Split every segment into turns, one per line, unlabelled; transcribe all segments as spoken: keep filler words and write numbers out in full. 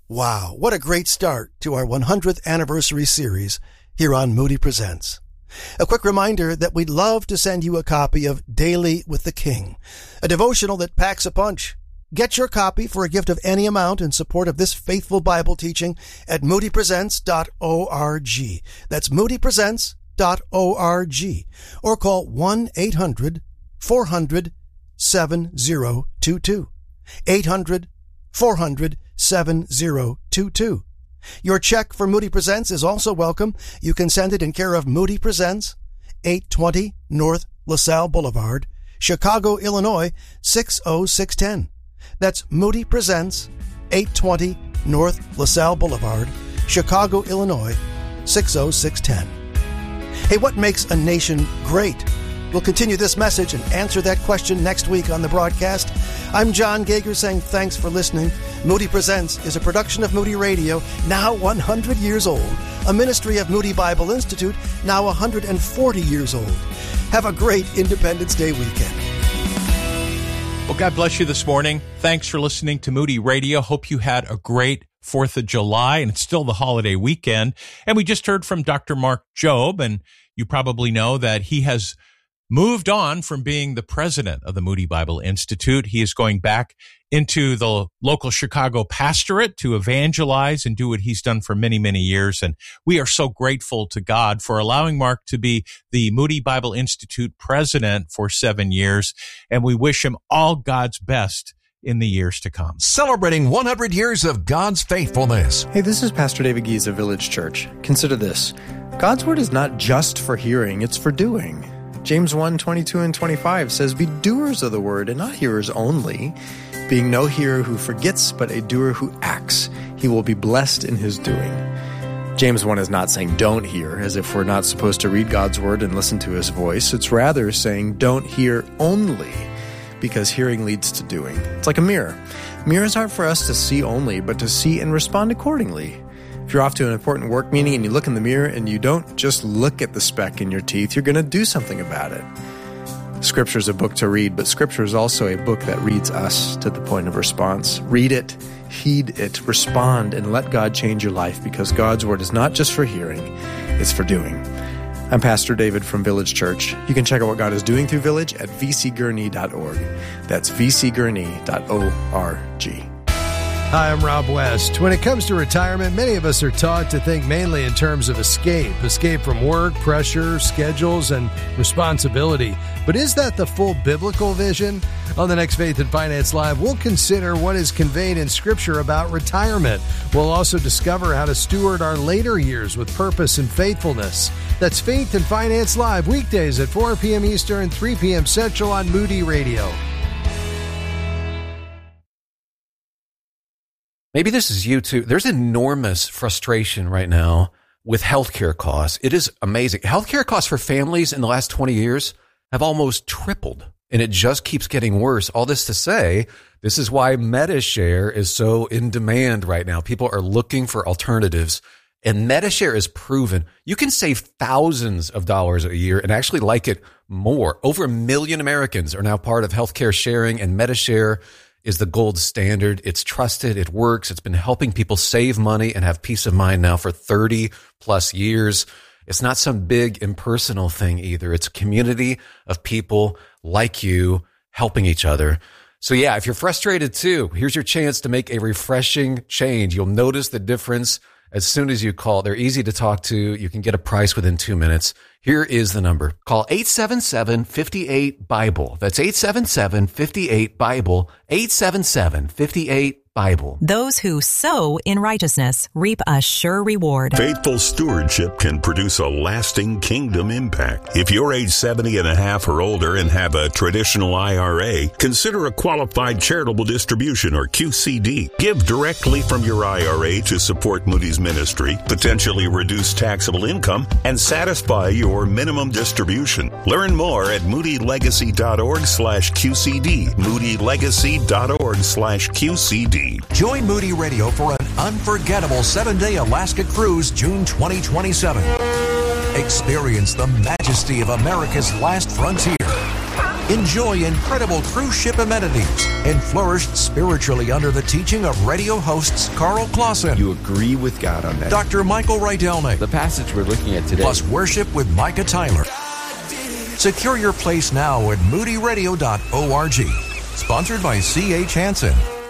Wow, what a great start to our one hundredth anniversary series here on Moody Presents. A quick reminder that we'd love to send you a copy of Daily with the King, a devotional that packs a punch. Get your copy for a gift of any amount in support of this faithful Bible teaching at moody presents dot org. That's moody presents dot org. Or call one eight hundred four hundred seven zero two two. eight hundred four hundred seven zero two two. Your check for Moody Presents is also welcome. You can send it in care of Moody Presents, eight twenty North LaSalle Boulevard, Chicago, Illinois, six oh six one oh. That's Moody Presents, eight twenty North LaSalle Boulevard, Chicago, Illinois, six oh six one oh. Hey, what makes a nation great? We'll continue this message and answer that question next week on the broadcast. I'm John Gager saying thanks for listening. Moody Presents is a production of Moody Radio, now one hundred years old, a ministry of Moody Bible Institute, now one hundred forty years old. Have a great Independence Day weekend.
Well, God bless you this morning. Thanks for listening to Moody Radio. Hope you had a great fourth of July, and it's still the holiday weekend. And we just heard from Doctor Mark Jobe, and you probably know that he has moved on from being the president of the Moody Bible Institute. He is going back into the local Chicago pastorate to evangelize and do what he's done for many, many years. And we are so grateful to God for allowing Mark to be the Moody Bible Institute president for seven years. And we wish him all God's best in the years to come.
Celebrating one hundred years of God's faithfulness.
Hey, this is Pastor David Gies of Village Church. Consider this. God's word is not just for hearing, it's for doing. James one, twenty-two and twenty-five says, "Be doers of the word and not hearers only, being no hearer who forgets, but a doer who acts. He will be blessed in his doing." James one is not saying don't hear, as if we're not supposed to read God's word and listen to his voice. It's rather saying don't hear only, because hearing leads to doing. It's like a mirror. Mirrors aren't for us to see only, but to see and respond accordingly. If you're off to an important work meeting and you look in the mirror and you don't just look at the speck in your teeth, you're going to do something about it. Scripture is a book to read, but Scripture is also a book that reads us to the point of response. Read it, heed it, respond, and let God change your life, because God's word is not just for hearing, it's for doing. I'm Pastor David from Village Church. You can check out what God is doing through Village at v c gurney dot org. That's v c gurney dot org.
Hi, I'm Rob West. When it comes to retirement, many of us are taught to think mainly in terms of escape, escape from work, pressure, schedules, and responsibility. But is that the full biblical vision? On the next Faith and Finance Live, we'll consider what is conveyed in Scripture about retirement. We'll also discover how to steward our later years with purpose and faithfulness. That's Faith and Finance Live, weekdays at four p.m. Eastern, three p.m. Central on Moody Radio.
Maybe this is you too. There's enormous frustration right now with healthcare costs. It is amazing. Healthcare costs for families in the last twenty years have almost tripled, and it just keeps getting worse. All this to say, this is why MediShare is so in demand right now. People are looking for alternatives, and MediShare is proven. You can save thousands of dollars a year and actually like it more. Over a million Americans are now part of healthcare sharing, and MediShare is the gold standard. It's trusted. It works. It's been helping people save money and have peace of mind now for thirty plus years. It's not some big impersonal thing either. It's a community of people like you helping each other. So yeah, if you're frustrated too, here's your chance to make a refreshing change. You'll notice the difference as soon as you call. They're easy to talk to. You can get a price within two minutes. Here is the number. Call eight seven seven, five eight, BIBLE. That's eight seven seven, five eight, BIBLE. eight seven seven, five eight, Bible.
Those who sow in righteousness reap a sure reward.
Faithful stewardship can produce a lasting kingdom impact. If you're age seventy and a half or older and have a traditional I R A, consider a qualified charitable distribution or Q C D. Give directly from your I R A to support Moody's ministry, potentially reduce taxable income, and satisfy your minimum distribution. Learn more at moodylegacy.org slash QCD. moodylegacy.org slash QCD.
Join Moody Radio for an unforgettable seven-day Alaska cruise June twenty twenty-seven. Experience the majesty of America's last frontier. Enjoy incredible cruise ship amenities and flourish spiritually under the teaching of radio hosts Carl Clausen,
You agree with God on that.
Doctor Michael Rydelnik,
The passage we're looking at today.
plus worship with Micah Tyler. Secure your place now at moody radio dot org. Sponsored by C H Hansen.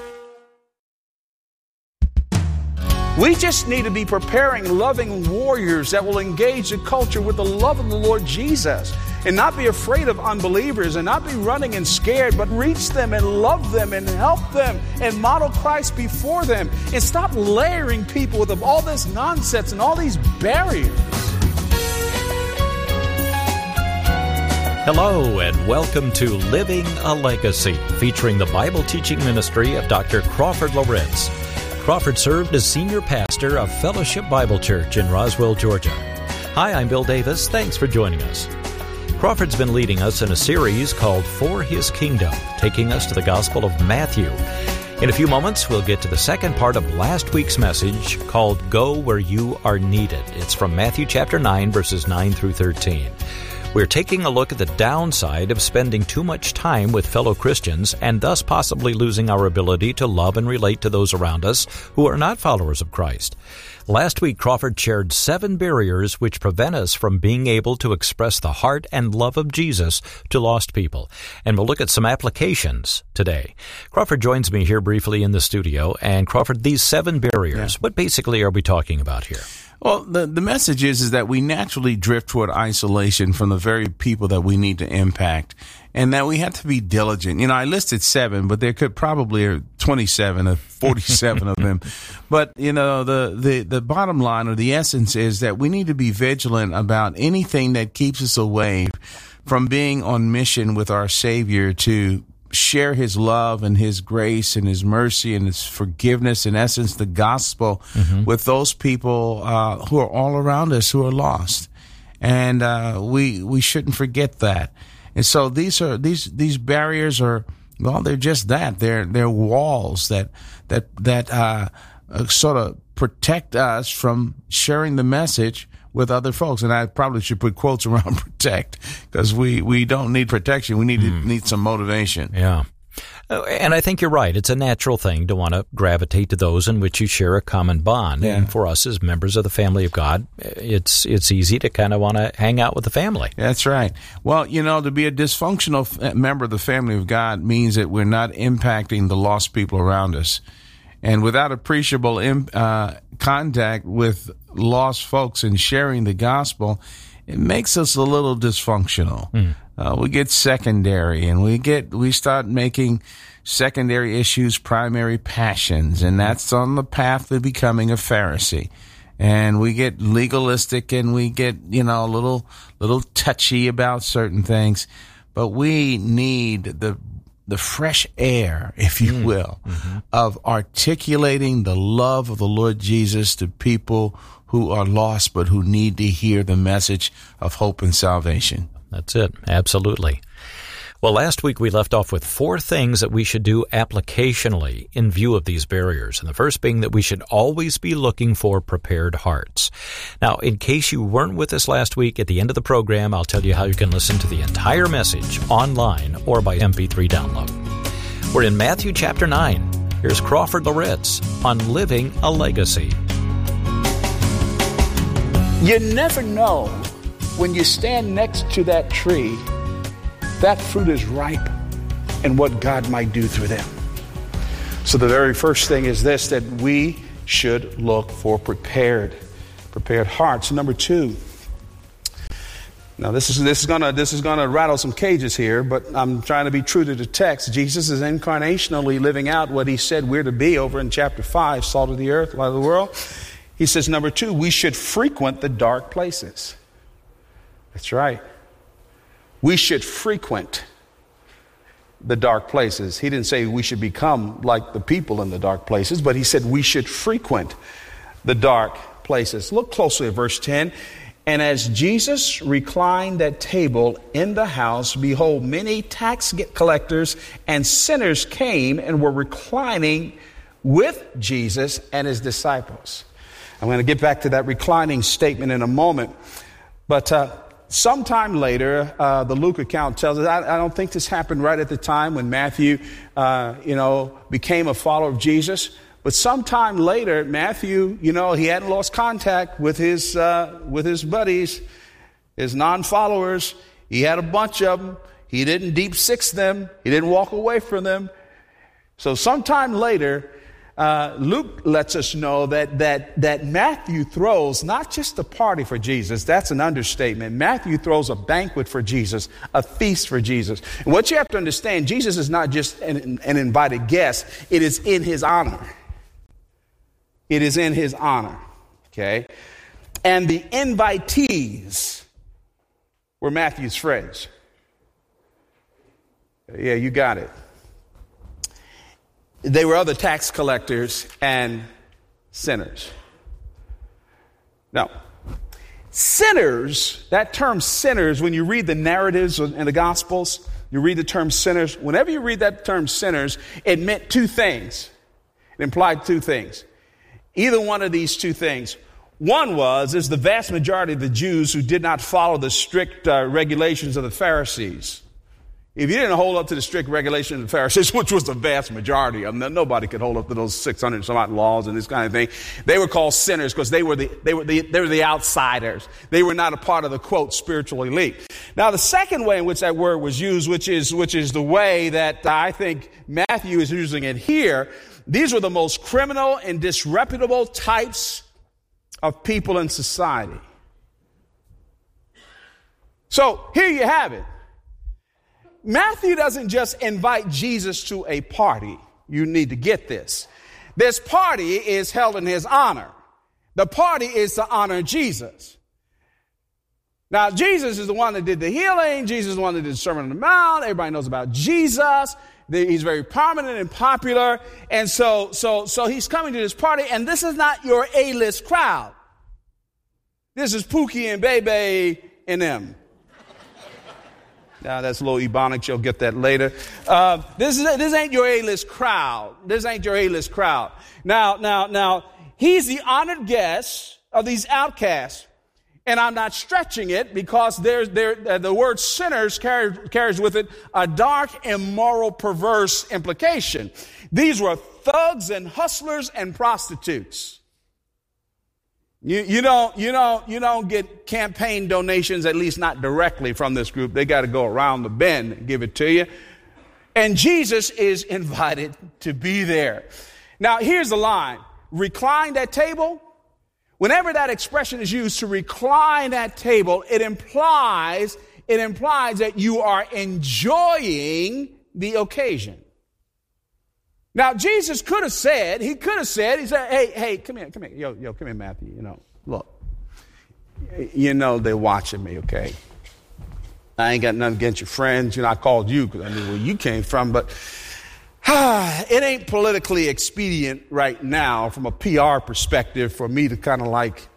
We just need to be preparing loving warriors that will engage the culture with the love of the Lord Jesus and not be afraid of unbelievers and not be running and scared, but reach them and love them and help them and model Christ before them and stop layering people with all this nonsense and all these barriers.
Hello and welcome to Living a Legacy, featuring the Bible teaching ministry of Doctor Crawford Loritts. Crawford served as senior pastor of Fellowship Bible Church in Roswell, Georgia. Hi, I'm Bill Davis. Thanks for joining us. Crawford's been leading us in a series called For His Kingdom, taking us to the Gospel of Matthew. In a few moments, we'll get to the second part of last week's message called Go Where You Are Needed. It's from Matthew chapter nine, verses nine through thirteen. We're taking a look at the downside of spending too much time with fellow Christians and thus possibly losing our ability to love and relate to those around us who are not followers of Christ. Last week, Crawford shared seven barriers which prevent us from being able to express the heart and love of Jesus to lost people. And we'll look at some applications today. Crawford joins me here briefly in the studio. And Crawford, these seven barriers, yeah. What basically are we talking about here?
Well, the, the message is, is that we naturally drift toward isolation from the very people that we need to impact, and that we have to be diligent. You know, I listed seven, but there could probably be twenty-seven or forty-seven of them. But, you know, the, the, the bottom line or the essence is that we need to be vigilant about anything that keeps us away from being on mission with our Savior to share His love and His grace and His mercy and His forgiveness, in essence, the gospel, mm-hmm. with those people uh, who are all around us who are lost. And uh, we we shouldn't forget that. And so these are these these barriers are, well, they're just that. They're they're walls that that that uh, uh, sort of protect us from sharing the message with other folks. And I probably should put quotes around protect, because we, we don't need protection. We need mm. to, need some motivation.
Yeah. And I think you're right. It's a natural thing to want to gravitate to those in which you share a common bond. Yeah. And for us as members of the family of God, it's it's easy to kind of want to hang out with the family.
That's right. Well, you know, to be a dysfunctional member of the family of God means that we're not impacting the lost people around us. And without appreciable uh, contact with lost folks and sharing the gospel, it makes us a little dysfunctional. Mm. Uh, we get secondary, and we get we start making secondary issues primary passions, and that's on the path to becoming a Pharisee. And we get legalistic, and we get, you know, a little little touchy about certain things. But we need the the fresh air, if you will, mm-hmm. of articulating the love of the Lord Jesus to people who are lost but who need to hear the message of hope and salvation.
That's it. Absolutely. Well, last week we left off with four things that we should do applicationally in view of these barriers. And the first being that we should always be looking for prepared hearts. Now, in case you weren't with us last week, at the end of the program, I'll tell you how you can listen to the entire message online or by M P three download. We're in Matthew chapter nine. Here's Crawford Loritts on Living a Legacy.
You never know when you stand next to that tree, that fruit is ripe and what God might do through them. So the very first thing is this, that we should look for prepared, prepared hearts. Number two, now this is this is gonna this is gonna rattle some cages here, but I'm trying to be true to the text. Jesus is incarnationally living out what He said we're to be over in chapter five, salt of the earth, light of the world. He says, number two, we should frequent the dark places. That's right. We should frequent the dark places. He didn't say we should become like the people in the dark places, but He said we should frequent the dark places. Look closely at verse ten. And as Jesus reclined at table in the house, behold, many tax collectors and sinners came and were reclining with Jesus and His disciples. I'm going to get back to that reclining statement in a moment. But uh, sometime later, uh, the Luke account tells us, I, I don't think this happened right at the time when Matthew, uh, you know, became a follower of Jesus. But sometime later, Matthew, you know, he hadn't lost contact with his uh, with his buddies, his non-followers. He had a bunch of them. He didn't deep six them. He didn't walk away from them. So sometime later, uh, Luke lets us know that that that Matthew throws not just a party for Jesus. That's an understatement. Matthew throws a banquet for Jesus, a feast for Jesus. And what you have to understand, Jesus is not just an, an invited guest. It is in his honor. It is in his honor, okay? And the invitees were Matthew's friends. Yeah, you got it. They were other tax collectors and sinners. Now, sinners, that term sinners, when you read the narratives in the Gospels, you read the term sinners. Whenever you read that term sinners, it meant two things. It implied two things. Either one of these two things. One was, is the vast majority of the Jews who did not follow the strict uh, regulations of the Pharisees. If you didn't hold up to the strict regulations of the Pharisees, which was the vast majority of them, nobody could hold up to those six hundred some odd laws and this kind of thing. They were called sinners because they were the they were the they were the outsiders. They were not a part of the quote spiritual elite. Now, the second way in which that word was used, which is which is the way that I think Matthew is using it here. These were the most criminal and disreputable types of people in society. So here you have it. Matthew doesn't just invite Jesus to a party. You need to get this. This party is held in his honor. The party is to honor Jesus. Now, Jesus is the one that did the healing. Jesus is the one that did the Sermon on the Mount. Everybody knows about Jesus. He's very prominent and popular. And so, so, so he's coming to this party, and this is not your A-list crowd. This is Pookie and Bebe and them. Now, that's a little Ebonics. You'll get that later. Uh, this is this ain't your A-list crowd. This ain't your A-list crowd. Now, now, now, he's the honored guest of these outcasts. And I'm not stretching it because there's there uh, the word sinners carries carries with it a dark, immoral, perverse implication. These were thugs and hustlers and prostitutes. You, you don't you don't you don't get campaign donations, at least not directly from this group. They got to go around the bend and give it to you. And Jesus is invited to be there. Now, here's the line: recline at table. Whenever that expression is used, to recline at table, it implies, it implies that you are enjoying the occasion. Now, Jesus could have said, he could have said, he said, hey, hey, come here, come here, yo, yo, come here, Matthew, you know, look, you know they're watching me, okay? I ain't got nothing against your friends, you know, I called you because I knew where you came from, but it ain't politically expedient right now from a P R perspective for me to kind of like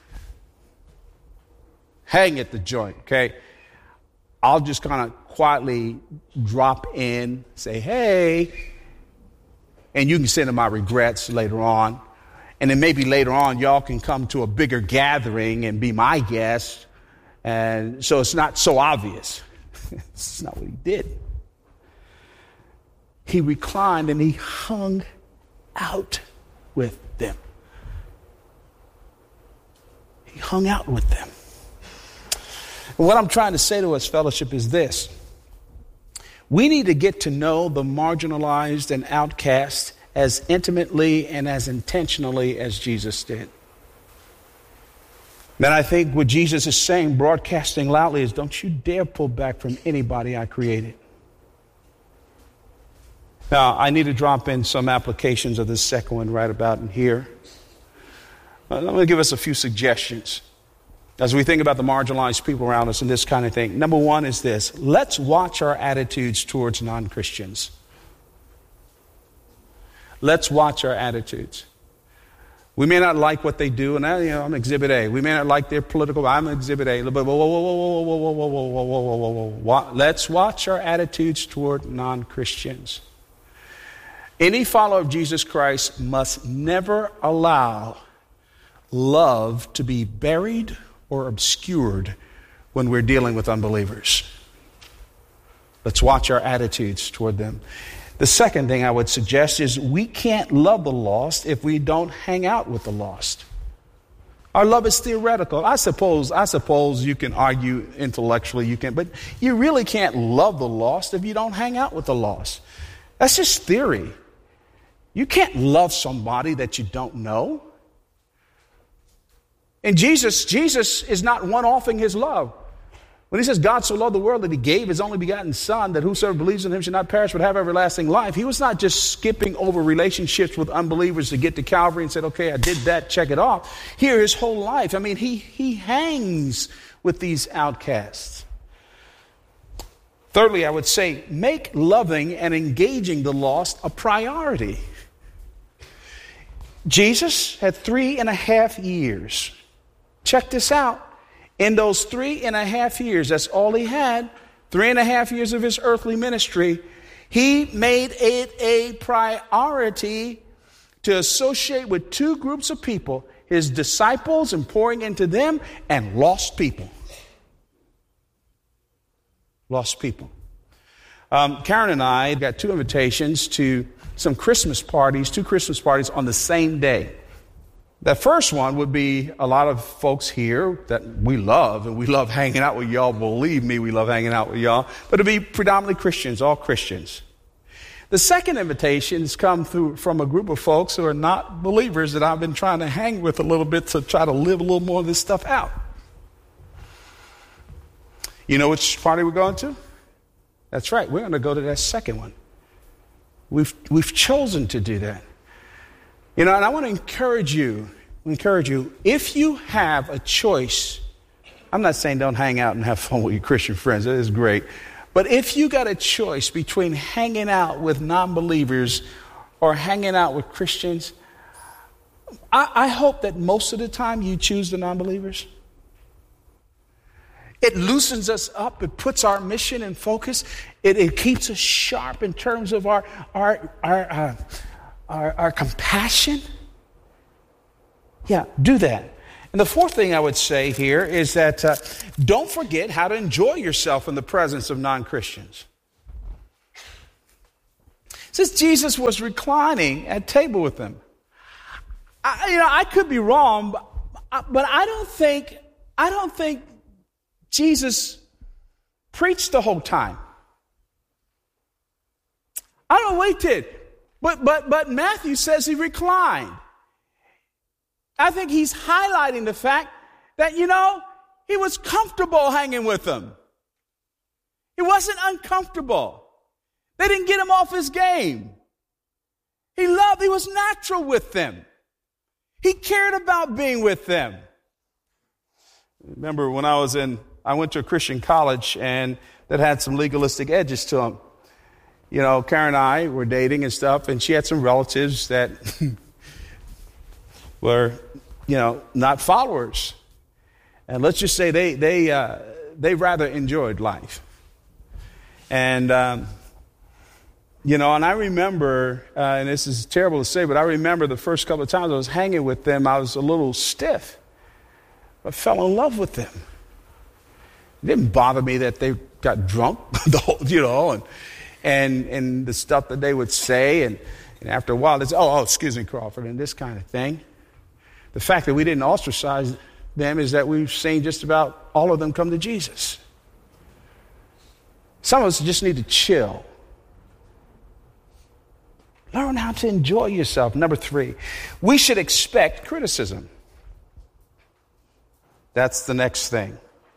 hang at the joint, okay? I'll just kind of quietly drop in, say, hey, and you can send them my regrets later on. And then maybe later on, y'all can come to a bigger gathering and be my guest. And so it's not so obvious. It's not what he did. He reclined and he hung out with them. He hung out with them. And what I'm trying to say to us, fellowship, is this. We need to get to know the marginalized and outcast as intimately and as intentionally as Jesus did. Then I think what Jesus is saying, broadcasting loudly, is don't you dare pull back from anybody I created. Now, I need to drop in some applications of this second one right about in here. Uh, I'm going to give us a few suggestions as we think about the marginalized people around us and this kind of thing. Number one is this. Let's watch our attitudes towards non-Christians. Let's watch our attitudes. We may not like what they do, and I, you know, I'm Exhibit A. We may not like their political, I'm Exhibit A. But whoa, whoa, whoa, whoa, whoa, whoa, whoa, whoa, whoa, whoa, whoa, whoa, whoa. Let's watch our attitudes toward non-Christians. Any follower of Jesus Christ must never allow love to be buried or obscured when we're dealing with unbelievers. Let's watch our attitudes toward them. The second thing I would suggest is we can't love the lost if we don't hang out with the lost. Our love is theoretical. I suppose, I suppose you can argue intellectually, you can, but you really can't love the lost if you don't hang out with the lost. That's just theory. You can't love somebody that you don't know. And Jesus, Jesus is not one-offing his love. When he says God so loved the world that he gave his only begotten Son, that whosoever believes in him should not perish but have everlasting life, he was not just skipping over relationships with unbelievers to get to Calvary and said, okay, I did that, check it off. Here, his whole life, I mean, he, he hangs with these outcasts. Thirdly, I would say, make loving and engaging the lost a priority. Jesus had three and a half years. Check this out. In those three and a half years, that's all he had, three and a half years of his earthly ministry, he made it a priority to associate with two groups of people, his disciples and pouring into them, and lost people. Lost people. Um, Karen and I got two invitations to some Christmas parties, two Christmas parties on the same day. The first one would be a lot of folks here that we love, and we love hanging out with y'all. Believe me, we love hanging out with y'all. But it'd be predominantly Christians, all Christians. The second invitations come through from a group of folks who are not believers that I've been trying to hang with a little bit to try to live a little more of this stuff out. You know which party we're going to? That's right, we're going to go to that second one. We've, we've chosen to do that. You know, and I want to encourage you, encourage you, if you have a choice, I'm not saying don't hang out and have fun with your Christian friends, that is great. But if you got a choice between hanging out with non-believers or hanging out with Christians, I, I hope that most of the time you choose the non-believers. It loosens us up. It puts our mission in focus. It, it keeps us sharp in terms of our our our, uh, our our compassion. Yeah, do that. And the fourth thing I would say here is that uh, don't forget how to enjoy yourself in the presence of non-Christians. Since Jesus was reclining at table with them, I, you know, I could be wrong, but, but I don't think I don't think Jesus preached the whole time. I don't know what he did, but but but Matthew says he reclined. I think he's highlighting the fact that, you know, he was comfortable hanging with them. He wasn't uncomfortable. They didn't get him off his game. He loved, he was natural with them. He cared about being with them. Remember when I was in, I went to a Christian college and that had some legalistic edges to them. You know, Karen and I were dating and stuff, and she had some relatives that were, you know, not followers. And let's just say they they uh, they rather enjoyed life. And, um, you know, and I remember, uh, and this is terrible to say, but I remember the first couple of times I was hanging with them, I was a little stiff. I fell in love with them. It didn't bother me that they got drunk, the whole, you know, and and and the stuff that they would say. And, and after a while, they say, oh, oh, excuse me, Crawford, and this kind of thing. The fact that we didn't ostracize them is that we've seen just about all of them come to Jesus. Some of us just need to chill. Learn how to enjoy yourself. Number three, we should expect criticism. That's the next thing.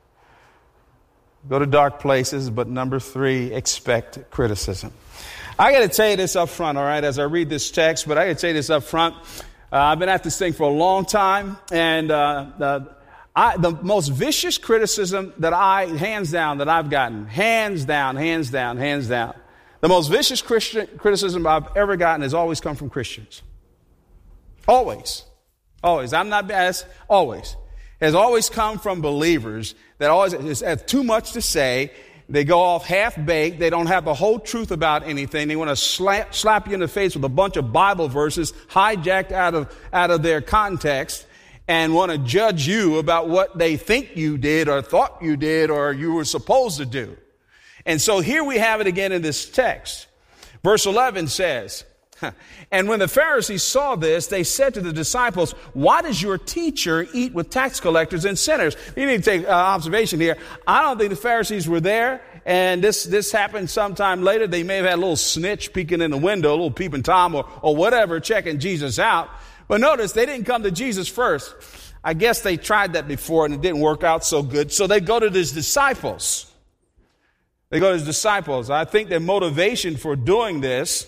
Go to dark places, but number three, expect criticism. I got to tell you this up front, all right, as I read this text, but I got to tell you this up front. Uh, I've been at this thing for a long time, and uh, the, I, the most vicious criticism that I, hands down, that I've gotten, hands down, hands down, hands down, the most vicious Christian criticism I've ever gotten has always come from Christians. Always. Always. I'm not biased. Always. Has always come from believers that always have too much to say. They go off half-baked. They don't have the whole truth about anything. They want to slap, slap you in the face with a bunch of Bible verses hijacked out of, out of their context. and want to judge you about what they think you did or thought you did or you were supposed to do. And so here we have it again in this text. Verse eleven says, and when the Pharisees saw this, they said to the disciples, why does your teacher eat with tax collectors and sinners? You need to take uh, observation here. I don't think the Pharisees were there, and this this happened sometime later. They may have had a little snitch peeking in the window, a little peeping Tom or, or whatever, checking Jesus out. But notice, they didn't come to Jesus first. I guess they tried that before, and it didn't work out so good. So they go to his disciples. They go to his disciples. I think their motivation for doing this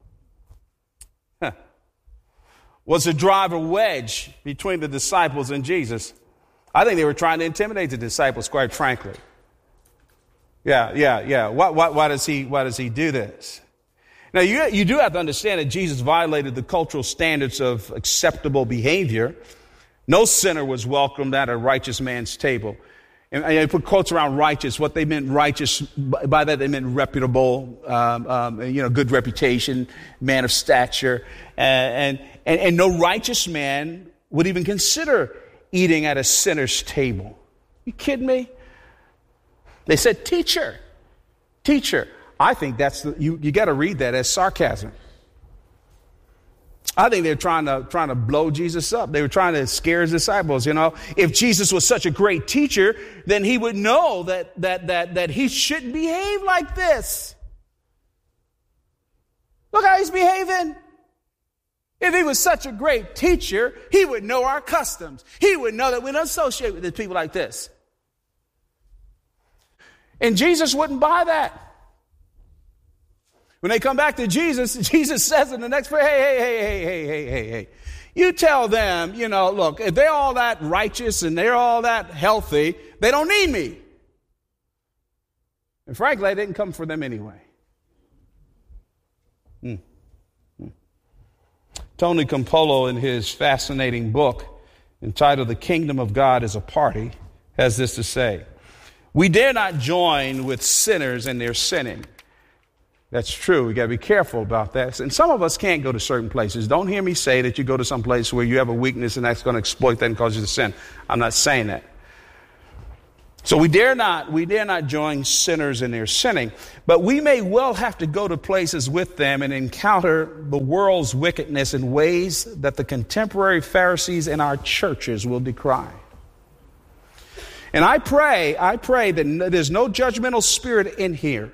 was to drive a wedge between the disciples and Jesus. I think they were trying to intimidate the disciples, quite frankly. Yeah, yeah, yeah. Why, why, why does he, why does he do this? Now, you, you do have to understand that Jesus violated the cultural standards of acceptable behavior. No sinner was welcomed at a righteous man's table. And I put quotes around righteous. What they meant righteous, by that they meant reputable, um, um, you know, good reputation, man of stature. And, and, and no righteous man would even consider eating at a sinner's table. You kidding me? They said, teacher, teacher. I think that's, the, you, you got to read that as sarcasm. I think they're trying to trying to blow Jesus up. They were trying to scare his disciples. You know, if Jesus was such a great teacher, then he would know that that that that he shouldn't behave like this. Look how he's behaving. If he was such a great teacher, he would know our customs. He would know that we don't associate with people like this. And Jesus wouldn't buy that. When they come back to Jesus, Jesus says in the next phrase, hey, hey, hey, hey, hey, hey, hey, hey. You tell them, you know, look, if they're all that righteous and they're all that healthy, they don't need me. And frankly, I didn't come for them anyway. Hmm. Hmm. Tony Campolo, in his fascinating book entitled The Kingdom of God is a Party, has this to say. We dare not join with sinners in their sinning. That's true. We got to be careful about that. And some of us can't go to certain places. Don't hear me say that you go to some place where you have a weakness and that's going to exploit that and cause you to sin. I'm not saying that. So we dare not, we dare not join sinners in their sinning, but we may well have to go to places with them and encounter the world's wickedness in ways that the contemporary Pharisees in our churches will decry. And I pray, I pray that there's no judgmental spirit in here.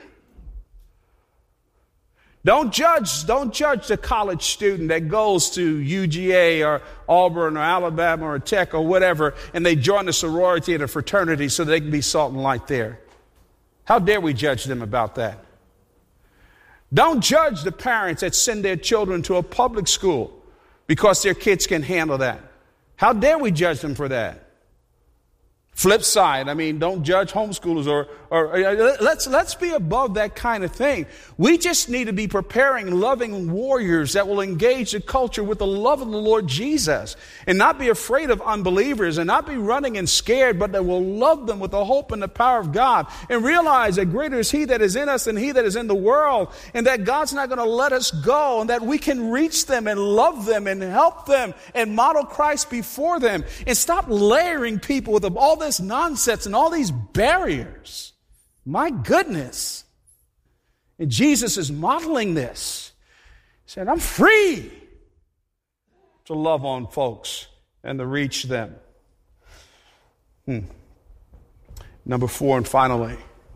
Don't judge, don't judge the college student that goes to U G A or Auburn or Alabama or Tech or whatever, and they join a sorority and a fraternity so they can be salt and light there. How dare we judge them about that? Don't judge the parents that send their children to a public school because their kids can handle that. How dare we judge them for that? Flip side, I mean, don't judge homeschoolers or, or uh, let's, let's be above that kind of thing. We just need to be preparing loving warriors that will engage the culture with the love of the Lord Jesus and not be afraid of unbelievers and not be running and scared, but that will love them with the hope and the power of God and realize that greater is he that is in us than he that is in the world, and that God's not going to let us go, and that we can reach them and love them and help them and model Christ before them, and stop layering people with all this nonsense and all these barriers. My goodness. And Jesus is modeling this. He said, I'm free to love on folks and to reach them. Hmm. Number four, and finally,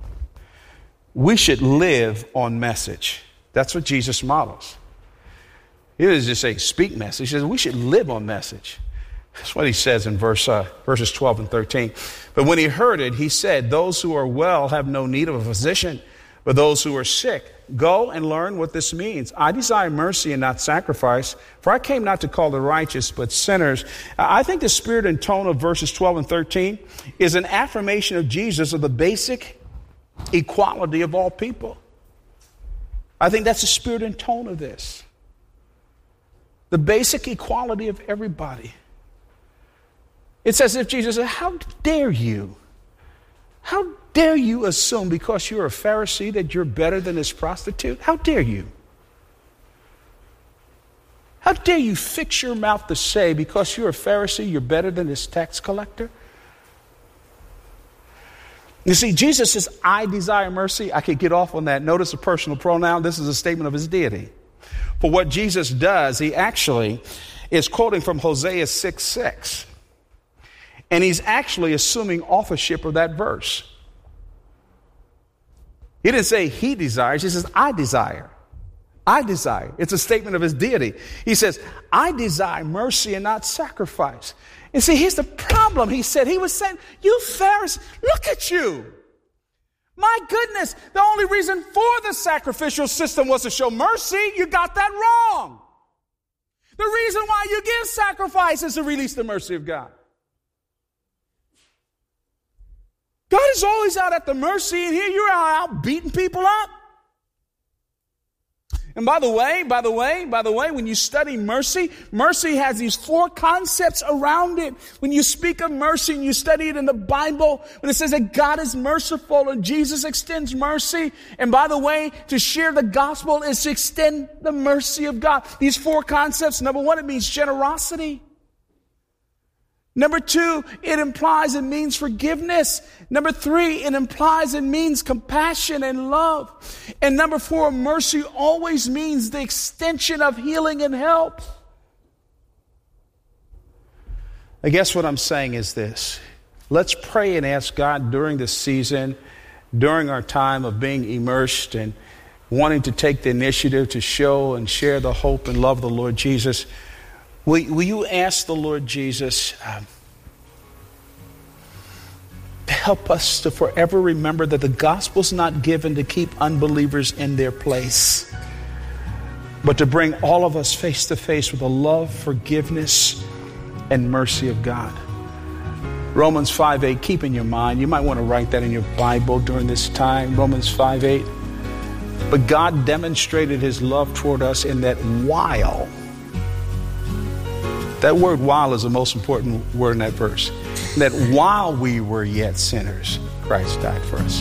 we should live on message. That's what Jesus models. He doesn't just say speak message. He says we should live on message. That's what he says in verse uh, verses twelve and thirteen. But when he heard it, he said, those who are well have no need of a physician, but those who are sick. Go and learn what this means. I desire mercy and not sacrifice, for I came not to call the righteous, but sinners. I think the spirit and tone of verses twelve and thirteen is an affirmation of Jesus of the basic equality of all people. I think that's the spirit and tone of this. The basic equality of everybody. It's as if Jesus said, how dare you? How dare you assume because you're a Pharisee that you're better than this prostitute? How dare you? How dare you fix your mouth to say, because you're a Pharisee, you're better than this tax collector? You see, Jesus says, I desire mercy. I could get off on that. Notice a personal pronoun. This is a statement of his deity. For what Jesus does, he actually is quoting from Hosea six six. And he's actually assuming authorship of that verse. He didn't say he desires. He says, I desire. I desire. It's a statement of his deity. He says, I desire mercy and not sacrifice. And see, here's the problem. He said, he was saying, you Pharisees, look at you. My goodness, the only reason for the sacrificial system was to show mercy. You got that wrong. The reason why you give sacrifice is to release the mercy of God. God is always out at the mercy, and here you're out beating people up. And by the way, by the way, by the way, when you study mercy, mercy has these four concepts around it. When you speak of mercy and you study it in the Bible, when it says that God is merciful and Jesus extends mercy, and by the way, to share the gospel is to extend the mercy of God. These four concepts, number one, it means generosity. Number two, it implies it means forgiveness. Number three, it implies it means compassion and love. And number four, mercy always means the extension of healing and help. I guess what I'm saying is this. Let's pray and ask God during this season, during our time of being immersed and wanting to take the initiative to show and share the hope and love of the Lord Jesus. Will, will you ask the Lord Jesus um, to help us to forever remember that the gospel's not given to keep unbelievers in their place, but to bring all of us face to face with the love, forgiveness, and mercy of God. Romans five eight, keep in your mind. You might want to write that in your Bible during this time. Romans five eight. But God demonstrated his love toward us in that while, that word while is the most important word in that verse, that while we were yet sinners, Christ died for us.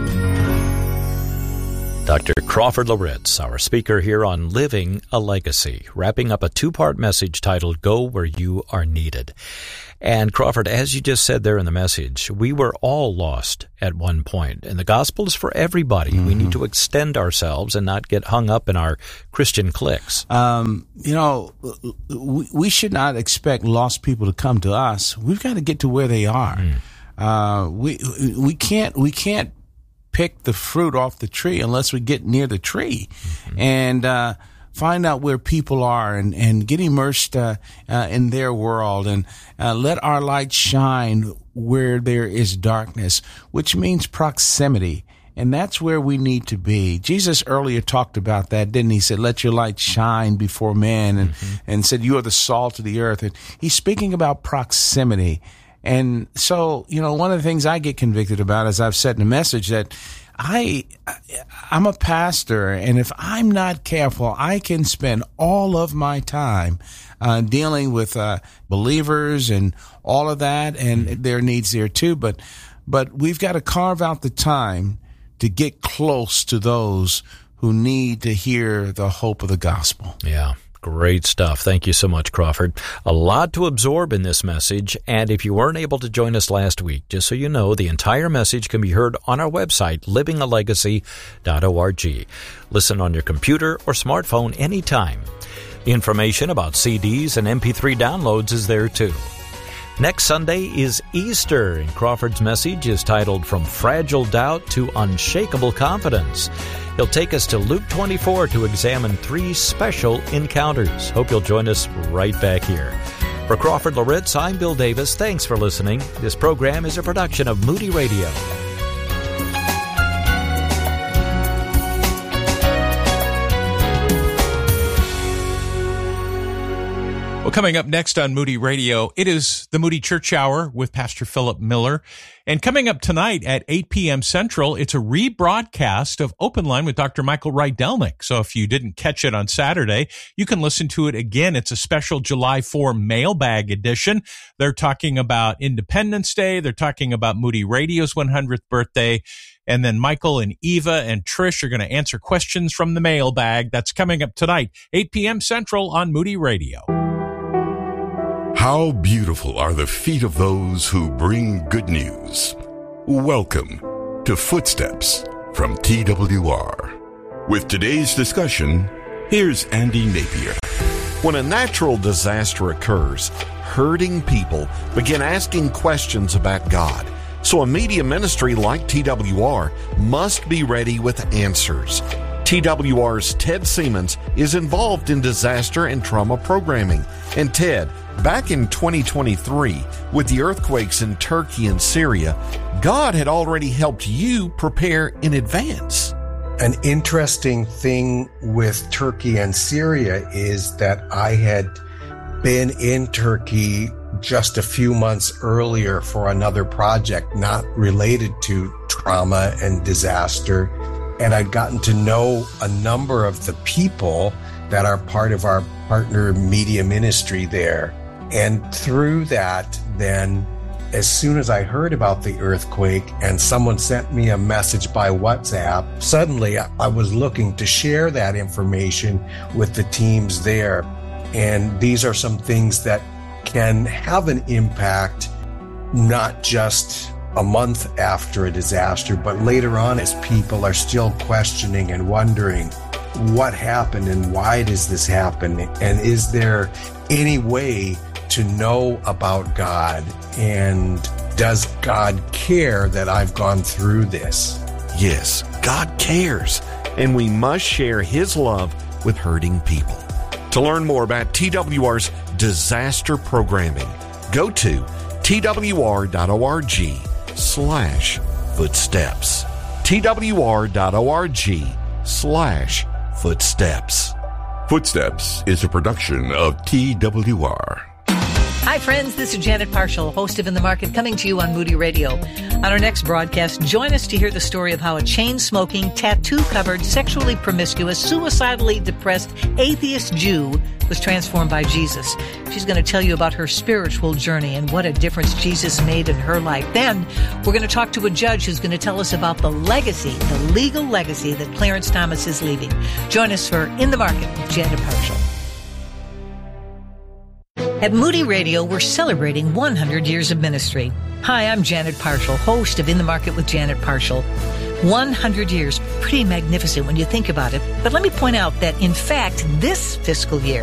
Doctor Crawford Loritts, our speaker here on Living a Legacy, wrapping up a two-part message titled, Go Where You Are Needed. And Crawford, as you just said there in the message, we were all lost at one point, and the gospel is for everybody. Mm-hmm. We need to extend ourselves and not get hung up in our Christian cliques.
Um, you know, we, we should not expect lost people to come to us. We've got to get to where they are. Mm. Uh, we we can't we can't pick the fruit off the tree unless we get near the tree, mm-hmm. and uh, find out where people are and, and get immersed uh, uh, in their world, and uh, let our light shine where there is darkness, which means proximity. And that's where we need to be. Jesus earlier talked about that, didn't he? He said, let your light shine before men, and, mm-hmm. and said, you are the salt of the earth. And he's speaking about proximity. And so, you know, one of the things I get convicted about, as I've said in the message, that I, I'm a pastor, and if I'm not careful, I can spend all of my time uh, dealing with uh, believers and all of that, and their needs there too. But, but we've got to carve out the time to get close to those who need to hear the hope of the gospel.
Yeah. Great stuff. Thank you so much, Crawford. A lot to absorb in this message, and if you weren't able to join us last week, just so you know, the entire message can be heard on our website, living a legacy dot org. Listen on your computer or smartphone anytime. Information about C Ds and M P three downloads is there too. Next Sunday is Easter, and Crawford's message is titled From Fragile Doubt to Unshakable Confidence. He'll take us to Luke twenty-four to examine three special encounters. Hope you'll join us right back here. For Crawford Loritts, I'm Bill Davis. Thanks for listening. This program is a production of Moody Radio.
Well, coming up next on Moody Radio, it is the Moody Church Hour with Pastor Philip Miller. And coming up tonight at eight p.m. Central, it's a rebroadcast of Open Line with Doctor Michael Rydelnik. So if you didn't catch it on Saturday, you can listen to it again. It's a special July fourth mailbag edition. They're talking about Independence Day. They're talking about Moody Radio's one hundredth birthday. And then Michael and Eva and Trish are going to answer questions from the mailbag. That's coming up tonight, eight p.m. Central on Moody Radio.
How beautiful are the feet of those who bring good news. Welcome to Footsteps from T W R. With today's discussion, here's Andy Napier.
When a natural disaster occurs, hurting people begin asking questions about God. So a media ministry like T W R must be ready with answers. T W R's Ted Siemens is involved in disaster and trauma programming. And Ted, back in twenty twenty-three, with the earthquakes in Turkey and Syria, God had already helped you prepare in advance.
An interesting thing with Turkey and Syria is that I had been in Turkey just a few months earlier for another project not related to trauma and disaster. And I'd gotten to know a number of the people that are part of our partner media ministry there. And through that, then, as soon as I heard about the earthquake and someone sent me a message by WhatsApp, suddenly I was looking to share that information with the teams there. And these are some things that can have an impact, not just a month after a disaster, but later on as people are still questioning and wondering what happened and why does this happen? And is there any way to know about God? And does God care that I've gone through this?
Yes, God cares, and we must share His love with hurting people. To learn more about T W R's disaster programming, go to twr.org slash footsteps. twr.org slash footsteps.
Footsteps is a production of T W R.
Hi, friends. This is Janet Parshall, host of In the Market, coming to you on Moody Radio. On our next broadcast, join us to hear the story of how a chain-smoking, tattoo-covered, sexually promiscuous, suicidally depressed, atheist Jew was transformed by Jesus. She's going to tell you about her spiritual journey and what a difference Jesus made in her life. Then, we're going to talk to a judge who's going to tell us about the legacy, the legal legacy that Clarence Thomas is leaving. Join us for In the Market with Janet Parshall. At Moody Radio, we're celebrating one hundred years of ministry. Hi, I'm Janet Parshall, host of In the Market with Janet Parshall. one hundred years, pretty magnificent when you think about it. But let me point out that, in fact, this fiscal year,